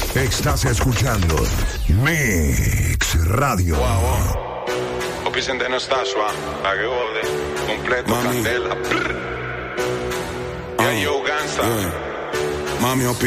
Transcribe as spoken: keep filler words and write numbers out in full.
Estás escuchando Mix Radio. Wow, wow. Opisen de Nastasua, a que ode, completo, Mami. candela. Ah, Yeah, yo, Gansa. yeah. Mami, opi